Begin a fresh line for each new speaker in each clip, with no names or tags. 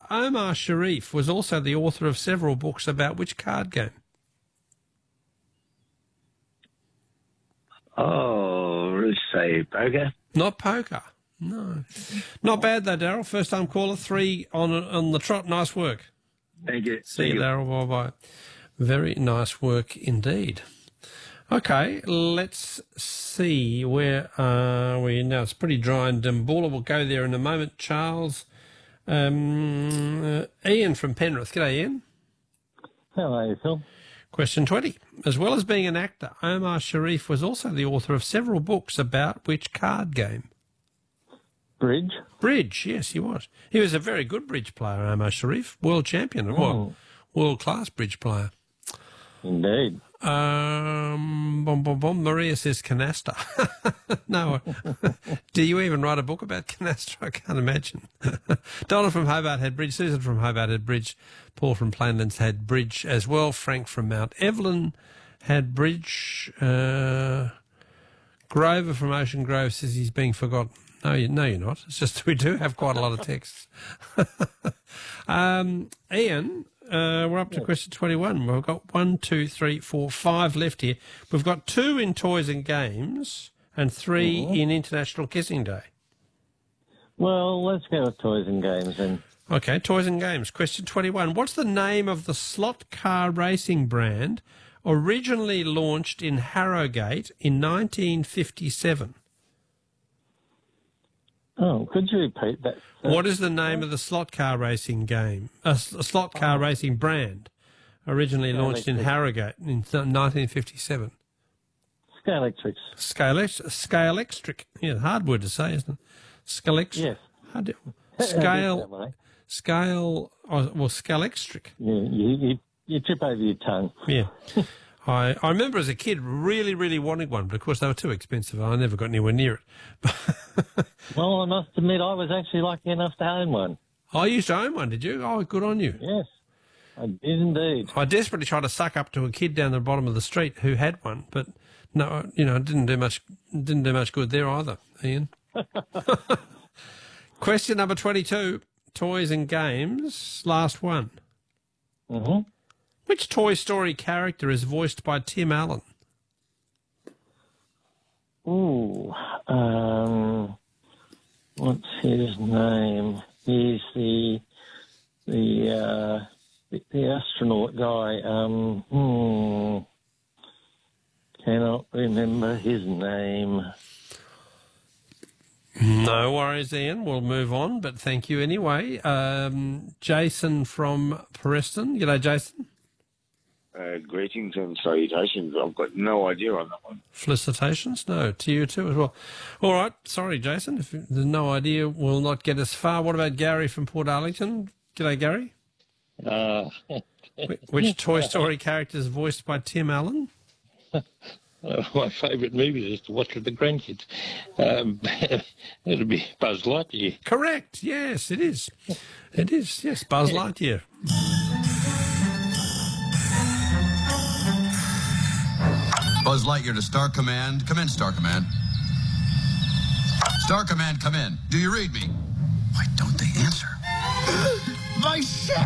Omar Sharif was also the author of several books about which card game?
Oh, let's say poker.
Not poker. No. Not bad though, Daryl. First time caller, 3 on the trot. Nice work.
Thank you.
See you, Daryl. Bye-bye. Very nice work indeed. Okay, let's see. Where are we now? It's pretty dry in Dambulla. We'll go there in a moment. Charles. Ian from Penrith. G'day, Ian.
Hello, Phil.
Question 20. As well as being an actor, Omar Sharif was also the author of several books about which card game?
Bridge?
Bridge, yes, he was. He was a very good bridge player, Omar Sharif. World champion, world-class bridge player.
Indeed.
Maria says canasta. No. Do you even write a book about canasta? I can't imagine. Donna from Hobart had bridge. Susan from Hobart had bridge. Paul from Plainlands had bridge as well. Frank from Mount Evelyn had bridge. Grover from Ocean Grove says he's being forgotten. No, you're not. It's just we do have quite a lot of texts. Ian, we're up to question 21. We've got 1, 2, 3, 4, 5 left here. We've got 2 in Toys and Games and 3 in International Kissing Day.
Well, let's go with Toys and Games then.
Okay, Toys and Games. Question 21. What's the name of the slot car racing brand originally launched in Harrogate in 1957?
Oh, could you repeat that?
What is the name of the slot car racing game? A slot car racing brand, originally launched in Harrogate in 1957.
Scalextric.
Scalextric. Yeah, hard word to say, isn't it? Scalextric.
Yes.
Scalextric.
Yeah, you trip over your tongue.
Yeah. I remember as a kid really, really wanting one, but of course they were too expensive. I never got anywhere near it.
Well, I must admit I was actually lucky enough to own one.
I used to own one, did you? Oh, good on you.
Yes, I did indeed.
I desperately tried to suck up to a kid down the bottom of the street who had one, but no, it didn't do much good there either, Ian. Question number 22, Toys and Games, last one.
Mm-hmm.
Which Toy Story character is voiced by Tim Allen?
Ooh, what's his name? He's the astronaut guy. Cannot remember his name.
No worries, Ian. We'll move on, but thank you anyway. Jason from Preston. G'day, Jason.
Greetings and salutations. I've got no idea on that one.
Felicitations. No, to you too as well. All right. Sorry, Jason. If there's no idea, we'll not get as far. What about Gary from Port Arlington? G'day, Gary. Which Toy Story character is voiced by Tim Allen?
My favourite movie is to watch with the grandkids. It'll be Buzz Lightyear.
Correct. Yes, it is. It is. Yes, Buzz Lightyear.
Buzz Lightyear to Star Command. Come in, Star Command. Star Command, come in. Do you read me? Why don't they answer? My ship!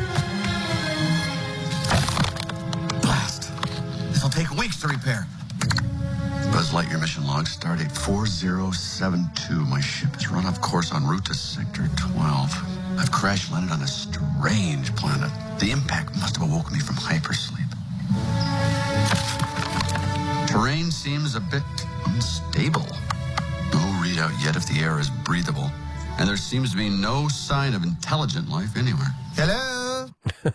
Blast. This'll take weeks to repair. Buzz Lightyear mission log, stardate 4072. My ship is run off course en route to Sector 12. I've crash landed on a strange planet. The impact must have awoken me from hypersleep. Terrain seems a bit unstable. No readout yet if the air is breathable. And there seems to be no sign of intelligent life anywhere. Hello?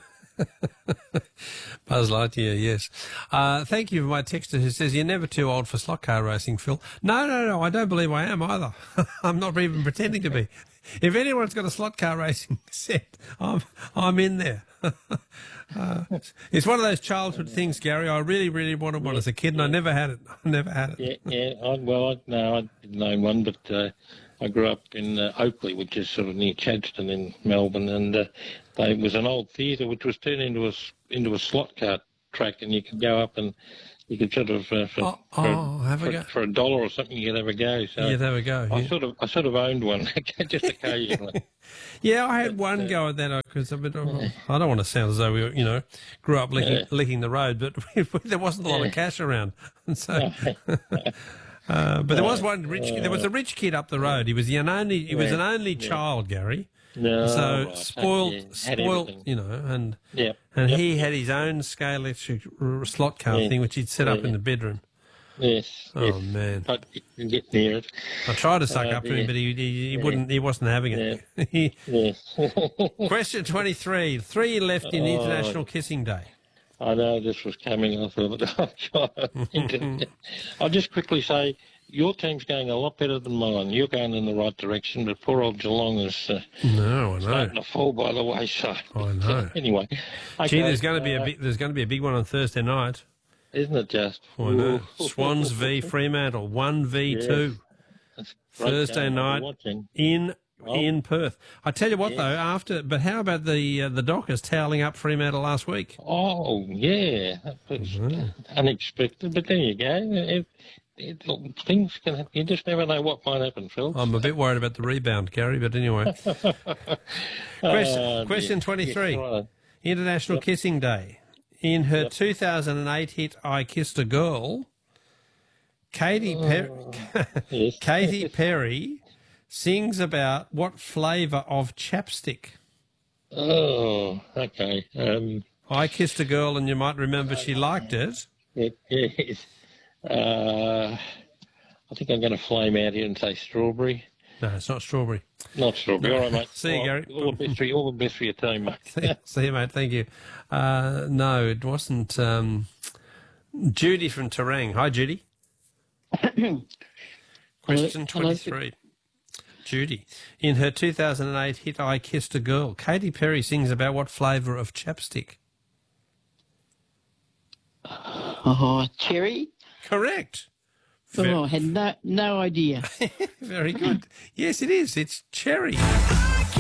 Buzz Lightyear, yes. Thank you for my texter who says, you're never too old for slot car racing, Phil. No, I don't believe I am either. I'm not even pretending to be. If anyone's got a slot car racing set, I'm in there. It's one of those childhood things, Gary. I really, really wanted one as a kid, and I never had it. I didn't
own one, but I grew up in Oakley, which is sort of near Chadstone in Melbourne, and it was an old theatre which was turned into a slot car track, and you could go up and You could sort of
have a go.
for $1 or something. You could have a go. So
Yeah, there we go.
I
Yeah.
sort of owned one just occasionally.
Yeah, I had one go at that because I don't want to sound as though we, grew up licking the road, but there wasn't a lot of cash around, and so. But there was one rich. There was a rich kid up the road. He was an only child, Gary.
No,
So
right,
spoiled,
had everything.
and
Yep.
he had his own scale electric slot car thing, which he'd set up in the bedroom.
Yes.
Oh
yes.
man!
But you can get near it.
I tried to suck up to him, but he wouldn't. He wasn't having it.
Yes.
Question 23. 3 left in International Kissing Day.
I know this was coming. I thought, I'll just quickly say, your team's going a lot better than mine. You're going in the right direction, but poor old Geelong is
No, I
starting
know.
to fall by the wayside.
I know.
Anyway,
Gee,
okay,
there's going to be a big one on Thursday night.
isn't it just?
I know.
Ooh.
Swans v Fremantle, 1v2.
That's a great
Thursday
game I'll be
night
watching.
in Perth. I tell you what though, but how about the Dockers toweling up Fremantle last week?
Oh, yeah. That was unexpected, but there you go. Things can happen. You just never know what might happen, Phil.
I'm a bit worried about the rebound, Gary, but anyway. Question 23.
Yes, right.
International Kissing Day. In her 2008 hit I Kissed a Girl, Katy
Yes.
Katy Perry sings about what flavour of chapstick?
Oh, okay.
I Kissed a Girl, and you might remember she liked it.
Yes. I think I'm going to flame out here and say strawberry.
No, it's not strawberry.
Not strawberry. All right, mate.
See you, Gary.
All the best for your team, mate.
See you, mate. Thank you. No, it wasn't. Judy from Terang. Hi, Judy. Question 23. Judy. In her 2008 hit I Kissed a Girl, Katy Perry sings about what flavour of chapstick?
Oh, cherry?
Correct.
Oh, I had no idea.
Very good. Yes, it is. It's cherry.